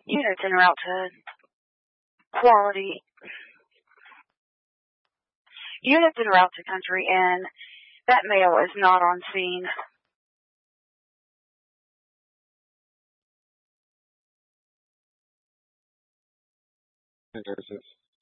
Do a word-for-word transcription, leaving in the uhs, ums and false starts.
Units en route to quality. Units en route to Country Inn. That male is not on scene. There's this